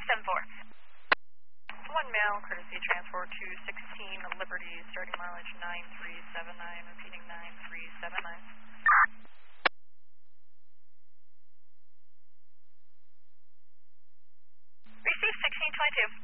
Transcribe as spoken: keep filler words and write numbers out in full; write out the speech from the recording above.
seven four. One mail, courtesy transport two sixteen Liberty, starting mileage nine three seven nine, repeating nine three seven nine. Receive sixteen twenty-two.